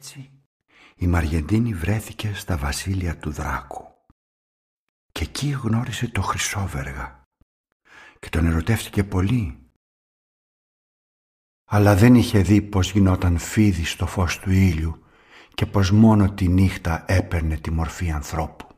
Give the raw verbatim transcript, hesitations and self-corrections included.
Έτσι η Μαριεντίνη βρέθηκε στα βασίλεια του Δράκου και εκεί γνώρισε το Χρυσόβεργα και τον ερωτεύτηκε πολύ. Αλλά δεν είχε δει πως γινόταν φίδι στο φως του ήλιου και πως μόνο τη νύχτα έπαιρνε τη μορφή ανθρώπου.